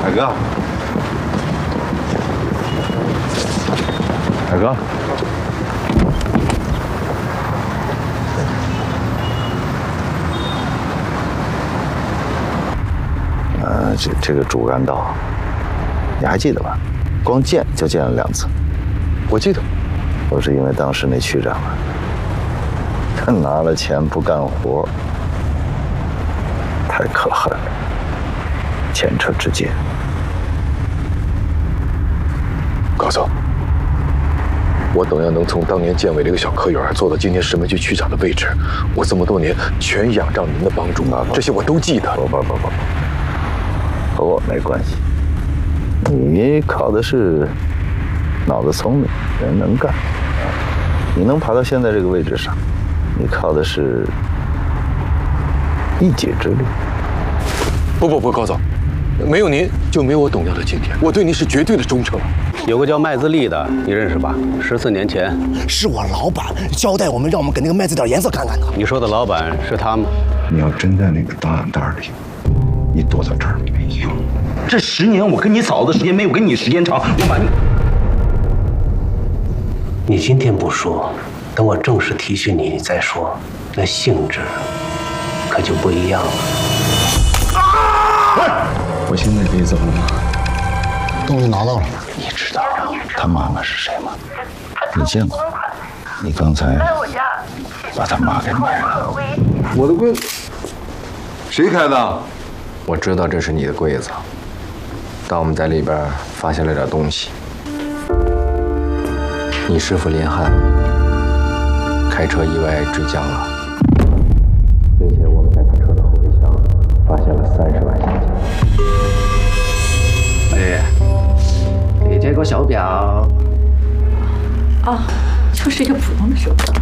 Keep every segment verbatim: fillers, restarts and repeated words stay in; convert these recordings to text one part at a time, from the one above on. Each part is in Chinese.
海哥，海哥，呃，这这个主干道，你还记得吧？光见就见了两次。 我记得， 都是因为当时那区长啊，他拿了钱不干活，太可恨了，前车之鉴。 高总，我等要能从当年建委这个小科员做到今天石门区区长的位置，我这么多年全仰仗您的帮助，这些我都记得。 不不不不，和我没关系。你靠的是脑子聪明，人能干。你能爬到现在这个位置上，你靠的是一己之力。 不不不，高总，没有您就没有我董耀的今天，我对您是绝对的忠诚。 有个叫麦自立的，你认识吧？十四年前， 是我老板交代我们，让我们给那个麦子点颜色看看的。 你说的老板是他吗？ 你要真在那个档案袋里，你躲在这儿没用。 这十年我跟你嫂子时间没有跟你时间长，我把你…… 你今天不说，等我正式提醒你再说，那性质可就不一样了。 啊！我现在可以走了吗？ 东西拿到了。 你知道他妈妈是谁吗？你见过？你刚才把他妈给灭了。 我的柜子，谁开的？ 我知道这是你的柜子，但我们在里边发现了点东西。你师傅林汉开车意外坠江了，并且我们在他车的后备箱发现了三十万现金。 哎，你这个手表， 哦，就是一个普通的手表。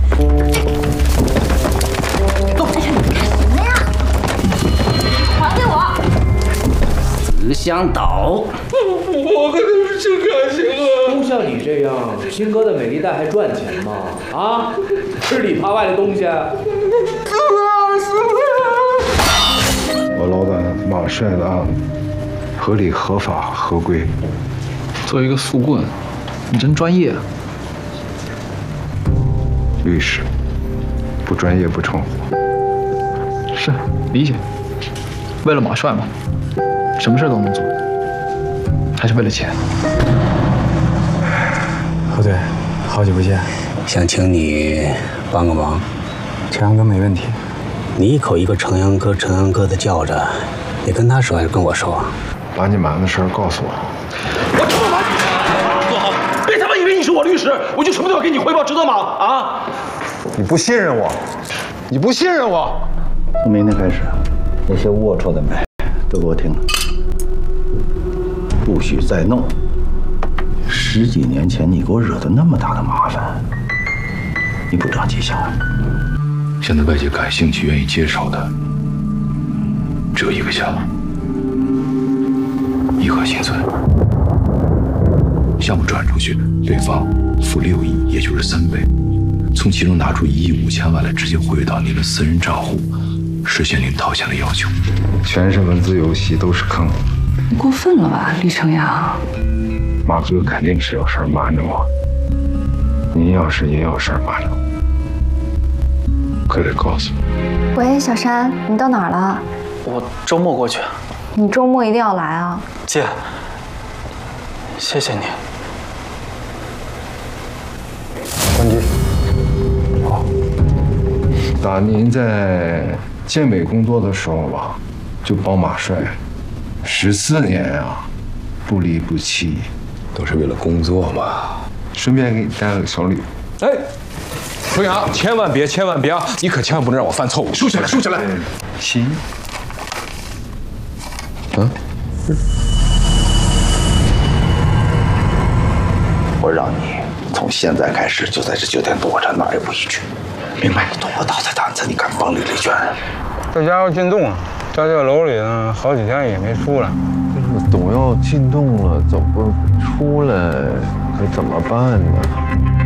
哎呀，你干什么呀？还给我！ 紫香岛。 我跟他是真感情啊！ 都像你这样，新哥的美丽贷还赚钱吗？啊，吃里扒外的东西。 我老板马帅的案子，合理、合法、合规。 做一个速棍，你真专业。 律师，不专业不成活。 是，理解。为了马帅嘛，什么事都能做。还是为了钱。 何队，好久不见， 想请你帮个忙。 程阳哥没问题。 你一口一个程阳哥、程阳哥的叫着，你跟他说还是跟我说？ 把你妈的事儿告诉我。 我他妈把你做好，别他妈以为你是我律师，我就什么都要给你汇报，知道吗？啊！ 你不信任我，你不信任我。 从明天开始，那些龌龊的美都给我听了。不许再弄！十几年前你给我惹的那么大的麻烦，你不长记性啊？ 现在外界感兴趣、愿意接手的只有一个项目：颐和新村。项目转出去，对方付六亿，也就是三倍，从其中拿出一亿五千万来，直接汇到您的私人账户，实现您套现的要求。 全是文字游戏，都是坑。 你过分了吧，李成阳？ 马哥肯定是有事儿瞒着我，您要是也有事儿瞒着我，可得告诉我。 喂，小山，你到哪儿了？ 我周末过去。 你周末一定要来啊！ 姐，谢谢你。 关机。好。打您在建委工作的时候吧，就帮马帅。十四年啊，不离不弃， 都是为了工作嘛。 顺便给你带了个小礼物。 哎，程阳，千万别，千万别啊！你可千万不能让我犯错误。 收起来，收起来。行。 嗯。我让你从现在开始就在这酒店躲着，哪儿也不许去。明白？懂了，大菜胆子，你敢帮李丽娟？ 这家伙进洞了。在这楼里呢，好几天也没出来。 董耀进洞了，走不出来，可怎么办呢？